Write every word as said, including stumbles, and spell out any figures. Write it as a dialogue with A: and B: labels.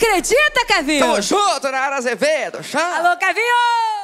A: acredita, Kevinho?
B: Tamo junto, Nara Azevedo. Chama.
A: Alô, Kevinho!